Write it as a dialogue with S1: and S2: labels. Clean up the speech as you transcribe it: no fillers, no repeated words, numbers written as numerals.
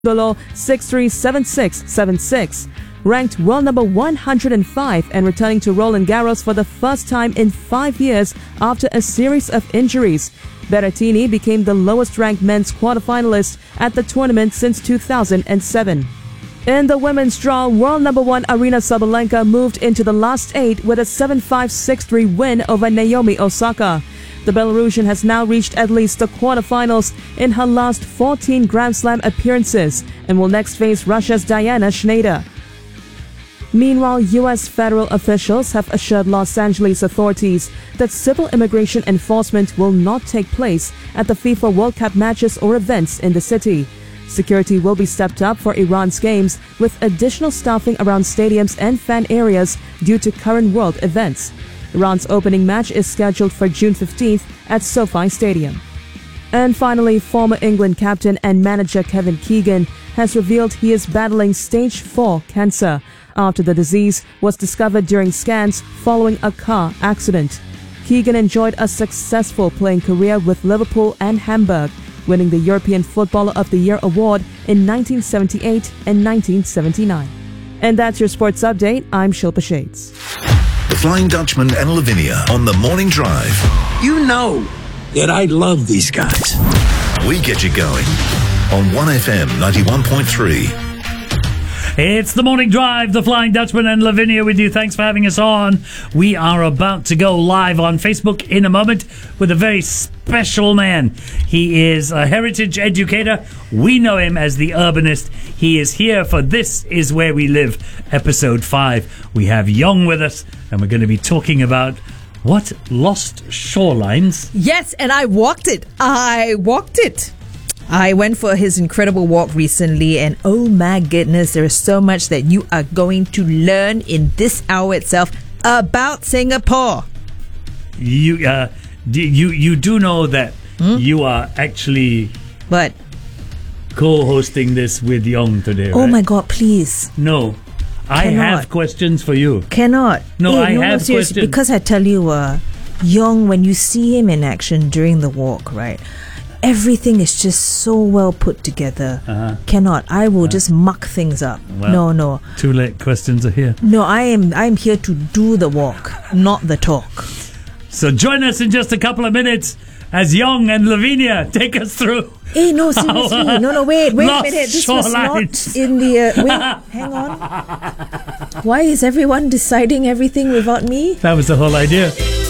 S1: below 637676. Ranked world number 105 and returning to Roland Garros for the first time in 5 years after a series of injuries. Berrettini became the lowest-ranked men's quarterfinalist at the tournament since 2007. In the women's draw, world number 1 Aryna Sabalenka moved into the last 8 with a 7-5, 6-3 win over Naomi Osaka. The Belarusian has now reached at least the quarterfinals in her last 14 Grand Slam appearances and will next face Russia's Diana Schneider. Meanwhile, U.S. federal officials have assured Los Angeles authorities that civil immigration enforcement will not take place at the FIFA World Cup matches or events in the city. Security will be stepped up for Iran's games, with additional staffing around stadiums and fan areas due to current world events. Iran's opening match is scheduled for June 15th at SoFi Stadium. And finally, former England captain and manager Kevin Keegan has revealed he is battling stage 4 cancer after the disease was discovered during scans following a car accident. Keegan enjoyed a successful playing career with Liverpool and Hamburg, winning the European Footballer of the Year award in 1978 and 1979. And that's your sports update. I'm Shilpa Shades.
S2: The Flying Dutchman and Lavinia on the Morning Drive.
S3: You know that I love these guys.
S2: We get you going on 1FM 91.3.
S4: It's the Morning Drive, the Flying Dutchman and Lavinia with you. Thanks for having us on. We are about to go live on Facebook in a moment with a very special man. He is a heritage educator. We know him as the Urbanist. He is here for This Is Where We Live, episode 5. We have Young with us, and we're going to be talking about what? Lost shorelines?
S5: Yes, and I walked it. I went for his incredible walk recently, and oh my goodness, there is so much that you are going to learn in this hour itself about Singapore.
S4: You do know that you are actually
S5: But
S4: co-hosting this with Young today,
S5: oh
S4: right?
S5: my God, please.
S4: No. I have questions for you.
S5: Cannot.
S4: No, I have
S5: seriously,
S4: questions.
S5: because I tell you, Young, when you see him in action during the walk, right? Everything is just so well put together. Cannot. I will just muck things up.
S4: Well,
S5: No.
S4: Too late. Questions are here.
S5: No, I am here to do the walk, not the talk.
S4: So join us in just a couple of minutes as Young and Lavinia take us through.
S5: Hey, no, seriously. No, wait a minute. This was not
S4: shorelines.
S5: in the... wait, hang on. Why is everyone deciding everything without me?
S4: That was the whole idea.